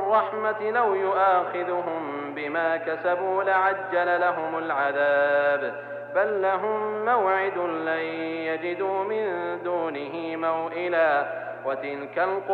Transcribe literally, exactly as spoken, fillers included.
الرحمة لو يؤاخذهم بما كسبوا لعجل لهم العذاب بل لهم موعد لن يجدوا من دونه موئلا وتلك القرى